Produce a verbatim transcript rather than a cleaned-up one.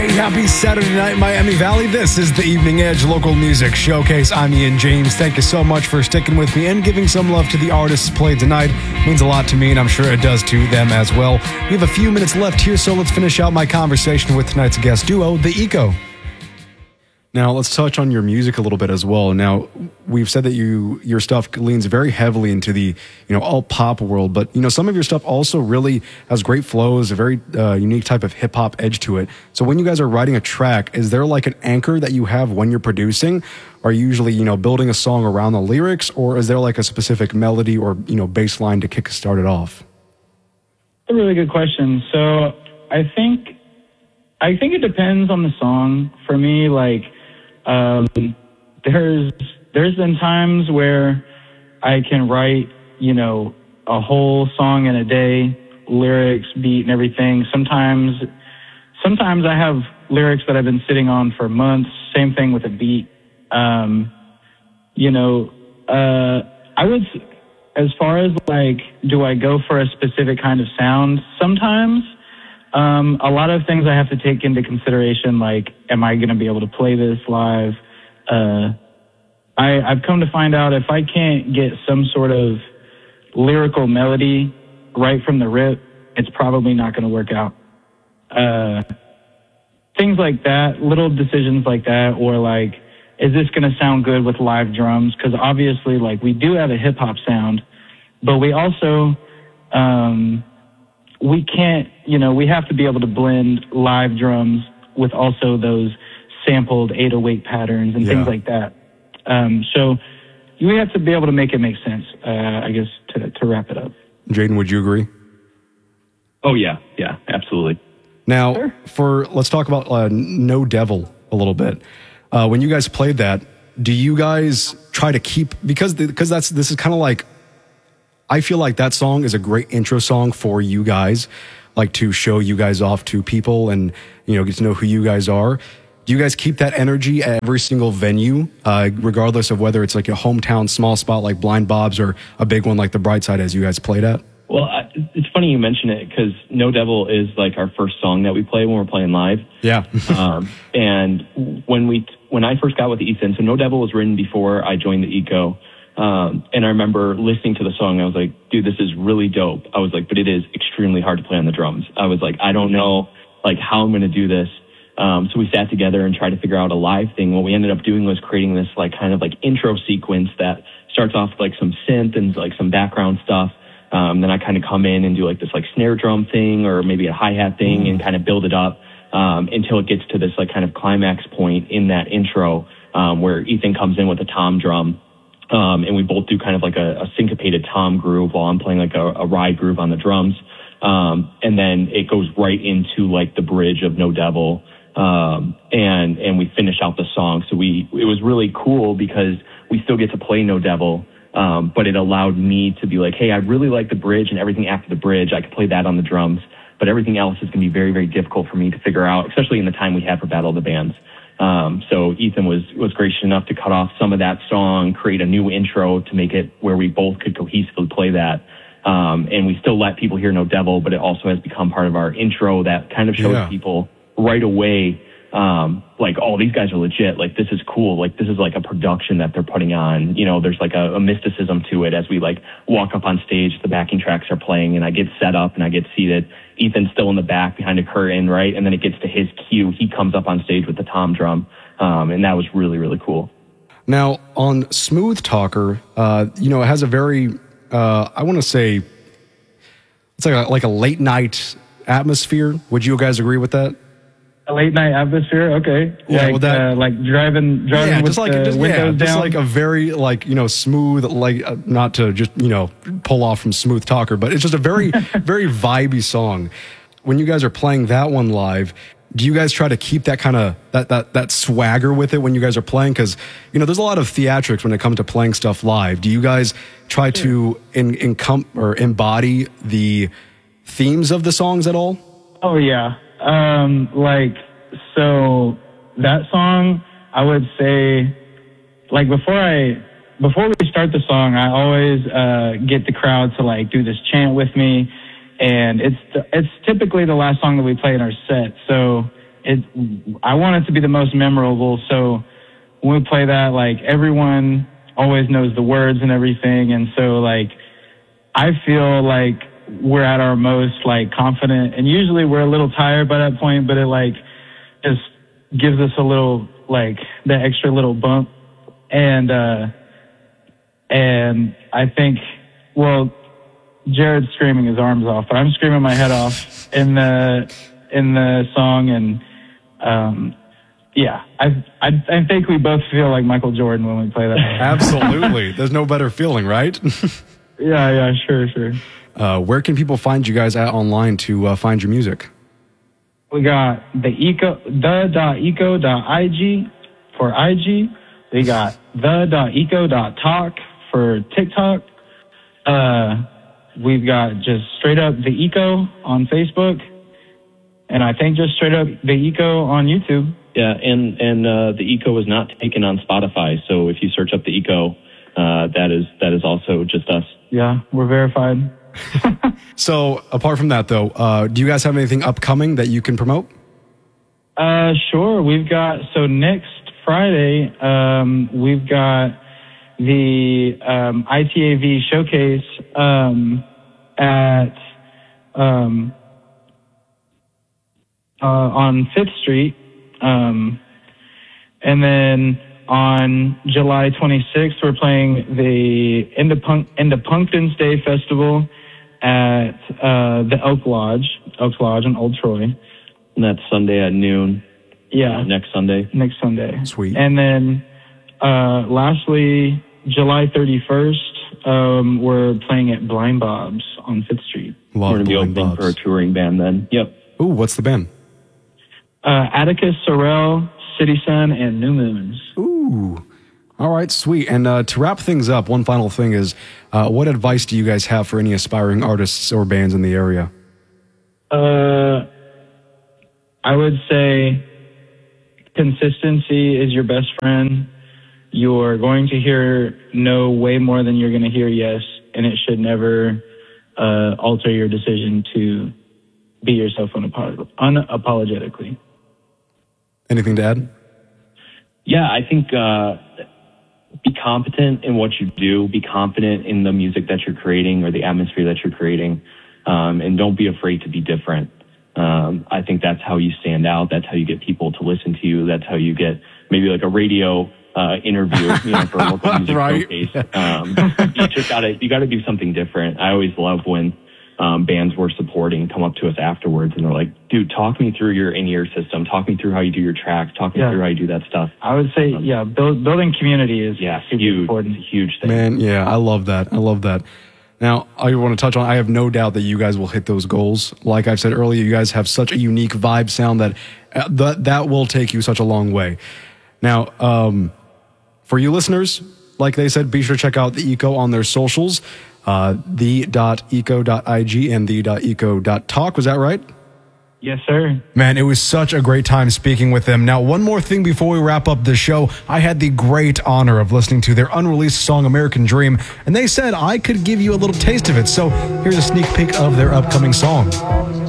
Happy Saturday night, Miami Valley. This is the Evening Edge Local Music Showcase. I'm Ian James. Thank you so much for sticking with me and giving some love to the artists played tonight. It means a lot to me, and I'm sure it does to them as well. We have a few minutes left here, so let's finish out my conversation with tonight's guest duo, The Eco. Now, let's touch on your music a little bit as well. Now, we've said that you your stuff leans very heavily into the, you know, all pop world, but, you know, some of your stuff also really has great flows, a very uh, unique type of hip hop edge to it. So when you guys are writing a track, is there like an anchor that you have when you're producing? Are you usually, you know, building a song around the lyrics, or is there like a specific melody or, you know, bass line to kick start it off? A really good question. So I think, I think it depends on the song. For me, like, Um, there's, there's been times where I can write, you know, a whole song in a day, lyrics, beat and everything. Sometimes, sometimes I have lyrics that I've been sitting on for months. Same thing with a beat. Um, you know, uh, I would, as far as like, do I go for a specific kind of sound? Sometimes. Um, a lot of things I have to take into consideration, like, am I going to be able to play this live? Uh, I, I've come to find out if I can't get some sort of lyrical melody right from the rip, it's probably not going to work out. Uh, things like that, little decisions like that, or like, is this going to sound good with live drums? Because obviously, like, we do have a hip hop sound, but we also, um, we can't, you know, we have to be able to blend live drums with also those sampled eight oh eight patterns and yeah. things like that. Um, so we have to be able to make it make sense, uh, I guess, to, to wrap it up. Jaden, would you agree? Oh, yeah. Yeah, absolutely. Now, Sure. for let's talk about uh, No Devil a little bit. Uh, when you guys played that, do you guys try to keep, because because that's this is kind of like, I feel like that song is a great intro song for you guys, like to show you guys off to people and, you know, get to know who you guys are. Do you guys keep that energy at every single venue, uh, regardless of whether it's like a hometown small spot like Blind Bob's or a big one like the Brightside as you guys played at? Well, I, it's funny you mention it because No Devil is like our first song that we play when we're playing live. Yeah. um, and when we when I first got with Ethan, so No Devil was written before I joined the Eco. Um, and I remember listening to the song, I was like, dude, this is really dope. I was like, but it is extremely hard to play on the drums. I was like, I don't know, like, how I'm going to do this. Um, so we sat together and tried to figure out a live thing. What we ended up doing was creating this, like, kind of like intro sequence that starts off with, like, some synth and, like, some background stuff. Um, then I kind of come in and do, like, this, like, snare drum thing or maybe a hi-hat thing and kind of build it up um, until it gets to this, like, kind of climax point in that intro um, where Ethan comes in with a tom drum. Um, and we both do kind of like a, a syncopated tom groove while I'm playing like a, a ride groove on the drums. Um, and then it goes right into like the bridge of No Devil. Um, and, and we finish out the song. So we, it was really cool because we still get to play No Devil. Um, but it allowed me to be like, hey, I really like the bridge and everything after the bridge. I could play that on the drums, but everything else is going to be very, very difficult for me to figure out, especially in the time we had for Battle of the Bands. Um, so Ethan was, was gracious enough to cut off some of that song, create a new intro to make it where we both could cohesively play that. Um, and we still let people hear No Devil, but it also has become part of our intro that kind of shows yeah. people right away, um, like, oh, these guys are legit. Like, this is cool. Like, this is like a production that they're putting on. You know, there's like a, a mysticism to it as we like walk up on stage, the backing tracks are playing and I get set up and I get seated. Ethan's still in the back behind a curtain, right? And then it gets to his cue. He comes up on stage with the tom drum. Um, and that was really, really cool. Now, on Smooth Talker, uh, you know, it has a very, uh, I want to say, it's like a, like a late night atmosphere. Would you guys agree with that? A late night atmosphere, okay. Yeah, like, well that, uh, like driving, driving yeah, with just like, the just, windows yeah, down. just like a very, like, you know, smooth, like, uh, not to just, you know, pull off from Smooth Talker, but it's just a very, very vibey song. When you guys are playing that one live, do you guys try to keep that kind of, that, that, that swagger with it when you guys are playing? Because, you know, there's a lot of theatrics when it comes to playing stuff live. Do you guys try sure. to in, in com- or embody the themes of the songs at all? Oh, yeah. Um, like, so that song, I would say, like, before I, before we start the song, I always uh, get the crowd to, like, do this chant with me. And it's the, it's typically the last song that we play in our set. So it, I want it to be the most memorable. So when we play that, like everyone always knows the words and everything. And so like, I feel like we're at our most like confident, and usually we're a little tired by that point, but it like just gives us a little, like that extra little bump. And, uh, and I think, well, Jared's screaming his arms off, but I'm screaming my head off in the, in the song. And, um, yeah, I, I, I think we both feel like Michael Jordan when we play that. Absolutely. There's no better feeling, right? yeah, yeah, sure, sure. Uh, where can people find you guys at online to uh, find your music? We got the eco, the dot eco dot ig for I G. We got the dot eco dot talk for TikTok. Uh, we've got just straight up the Eco on Facebook, and I think just straight up the Eco on YouTube. Yeah, and and uh, the Eco is not taken on Spotify, so if you search up the Eco, uh, that is that is also just us. Yeah, we're verified. So, apart from that, though, uh, do you guys have anything upcoming that you can promote? Uh, sure. We've got, so next Friday, um, we've got the um, I T A V showcase um, at um, uh, on Fifth Street, um, and then on July twenty-sixth, we're playing the Indepunk- Independence Day Festival at uh, the Oak Lodge, Oak Lodge in Old Troy. And that's Sunday at noon. Yeah. Uh, next Sunday. Next Sunday. Sweet. And then uh, lastly, July thirty-first, um, we're playing at Blind Bob's on Fifth Street. Love We're going to be Blind opening Bob's. for a touring band then. Yep. Ooh, what's the band? Uh, Atticus, Sorrell, City Sun, and New Moons. Ooh. All right, sweet. And uh, to wrap things up, one final thing is, uh, what advice do you guys have for any aspiring artists or bands in the area? Uh, I would say consistency is your best friend. You're going to hear no way more than you're going to hear yes, and it should never uh, alter your decision to be yourself unapolog- unapologetically. Anything to add? Yeah, I think uh, be competent in what you do. Be confident in the music that you're creating or the atmosphere that you're creating, um, and don't be afraid to be different. Um, I think that's how you stand out. That's how you get people to listen to you. That's how you get maybe like a radio uh, interview, you know, for a local music Right. showcase. Um, you just gotta you gotta do something different. I always love when um, bands we're supporting come up to us afterwards and they're like, "Dude, talk me through your in-ear system. Talk me through how you do your tracks. Talk me Yeah. through how you do that stuff." I would say, yeah, build, building community is Yeah, super huge, important. it's a huge thing. Man, yeah, I love that. I love that. Now, I want to touch on, I have no doubt that you guys will hit those goals. Like I've said earlier, you guys have such a unique vibe sound that uh, that, that will take you such a long way. Now, um, for you listeners, like they said, be sure to check out the Eco on their socials, uh, the dot eco dot ig and the dot eco dot talk. Was that right? Yes, sir. Man, it was such a great time speaking with them. Now, one more thing before we wrap up the show. I had the great honor of listening to their unreleased song, American Dream, and they said I could give you a little taste of it. So here's a sneak peek of their upcoming song.